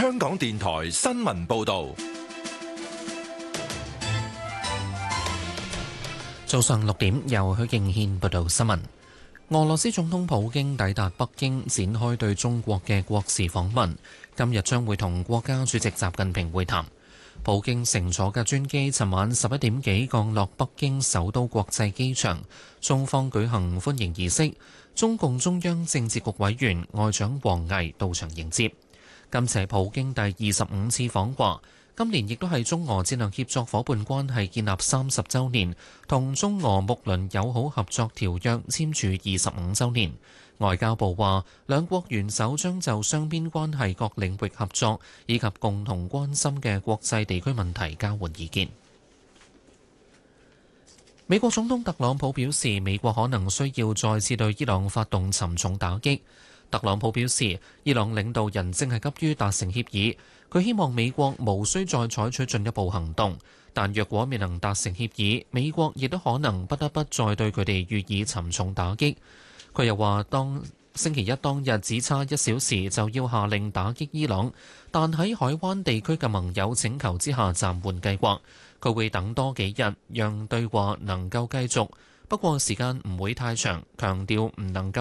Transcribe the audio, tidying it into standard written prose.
香港電台新聞報道。 早上6點，由許敬軒報道新聞。俄羅斯總統普京抵達北京，展開對中國嘅國事訪問。今日將會同國家主席習近平會談。普京乘坐嘅專機尋晚11點幾降落北京首都國際機場，中方舉行歡迎儀式，中共中央政治局委員外長王毅到場迎接。今次係普京第25次訪華，今年亦都係中俄戰略協作伙伴關係建立30週年，同中俄睦鄰友好合作條約簽署25週年。外交部話，兩國元首將就雙邊關係各領域合作以及共同關心嘅國際地區問題交換意見。美國總統特朗普表示，美國可能需要再次對伊朗發動沉重打擊。特朗普表示，伊朗領導人正係急於達成協議，佢希望美國無需再採取進一步行動，但若果未能達成協議，美國亦都可能不得不再對佢哋予以沉重打擊。佢又話，當星期一當日只差1小時就要下令打擊伊朗，但喺海灣地區嘅盟友請求之下暫緩計劃，佢會等多幾日，讓對話能夠繼續，不過時間唔會太長，強調唔能夠